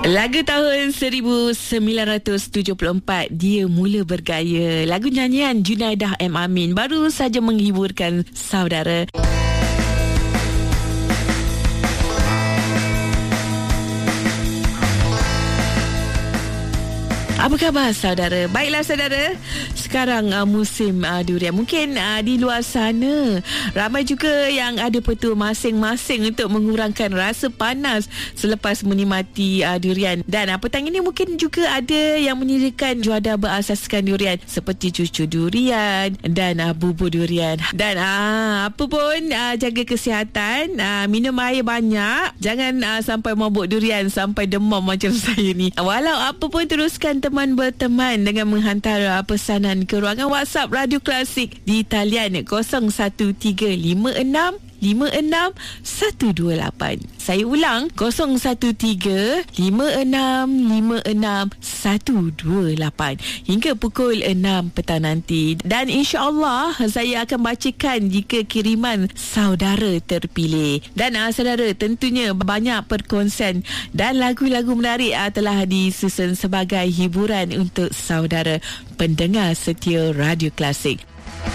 Lagu tahun 1974, Dia Mula Bergaya. Lagu nyanyian Junaidah M. Amin baru saja menghiburkan saudara. Apa khabar saudara? Baiklah saudara, sekarang musim durian. Mungkin di luar sana ramai juga yang ada petua masing-masing untuk mengurangkan rasa panas selepas menikmati durian. Dan petang ini mungkin juga ada yang menyediakan juadah berasaskan durian seperti cucu durian dan bubur durian. Dan apa pun jaga kesihatan, minum air banyak, jangan sampai mabuk durian sampai demam macam saya ni. Walau apa pun, teruskan teman berteman dengan menghantar pesanan ke ruangan WhatsApp Radio Klasik di talian 0135656128. Saya ulang, 0135656128 hingga pukul 6 petang nanti. Dan insya-Allah saya akan bacakan jika kiriman saudara terpilih. Dan saudara, tentunya banyak perkongsian dan lagu-lagu menarik telah disusun sebagai hiburan untuk saudara pendengar setia Radio Klasik.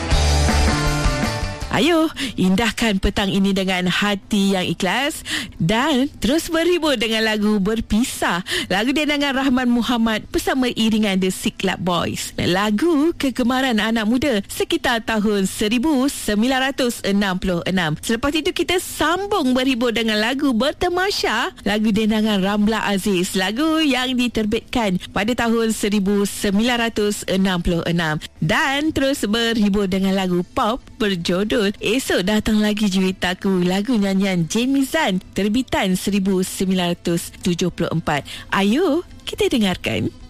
Ayo, indahkan petang ini dengan hati yang ikhlas dan terus berhibur dengan lagu Berpisah. Lagu dendangan Rahman Muhammad bersama iringan The Siklap Boys. Lagu kegemaran anak muda sekitar tahun 1966. Selepas itu kita sambung berhibur dengan lagu Bertemasya, lagu dendangan Ramla Aziz, lagu yang diterbitkan pada tahun 1966. Dan terus berhibur dengan lagu pop berjudul Esok Datang Lagi Juwitaku, lagu nyanyian Jamie Zan terbitan 1974. Ayo kita dengarkan.